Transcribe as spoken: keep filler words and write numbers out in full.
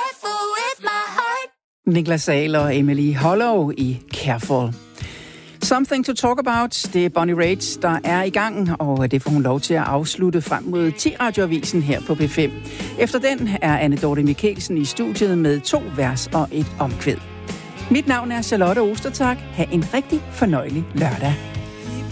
careful with my heart. Niklas Sahl og Emily Hollow i Careful. Something to talk about, det er Bonnie Raitt, der er i gang, og det får hun lov til at afslutte frem mod ti-radioavisen her på P fem. Efter den er Anne Dorte Mikkelsen i studiet med to vers og et omkvæd. Mit navn er Charlotte Ostertag. Ha' en rigtig fornøjelig lørdag.